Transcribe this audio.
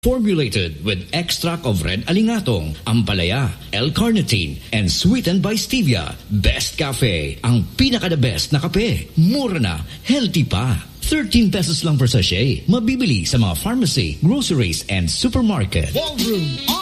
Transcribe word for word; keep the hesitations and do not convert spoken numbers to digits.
Formulated with extract of red alingatong, ampalaya, L-carnitine, and sweetened by stevia. Best Cafe, ang pinaka-the best na kape. Mura na, healthy pa. thirteen pesos lang per sachet. Mabibili sa mga pharmacy, groceries, and supermarket. Ballroom